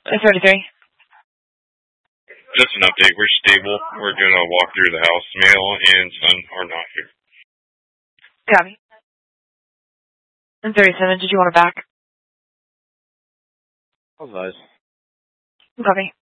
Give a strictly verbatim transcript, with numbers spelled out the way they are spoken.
Uh, thirty-three. Just an update. We're stable. We're going to walk through the house. Male and son are not here. Copy. And thirty-seven, did you want her back? How's eyes? Copy.